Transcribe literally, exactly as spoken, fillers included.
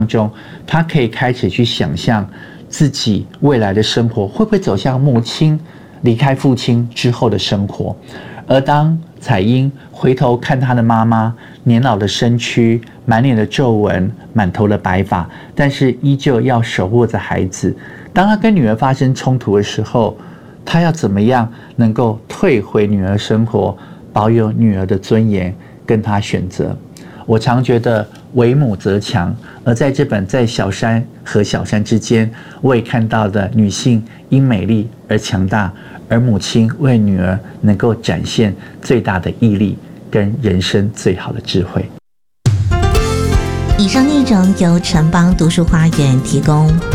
中，他可以开始去想象自己未来的生活会不会走向母亲离开父亲之后的生活。而当彩英回头看她的妈妈，年老的身躯，满脸的皱纹，满头的白发，但是依旧要守护着孩子。当她跟女儿发生冲突的时候，她要怎么样能够退回女儿生活，保有女儿的尊严，跟她选择。我常觉得为母则强，而在这本在小山和小山之间，我也看到的女性因美丽而强大，而母亲为女儿能够展现最大的毅力跟人生最好的智慧。 以上内容由城邦读书花园提供。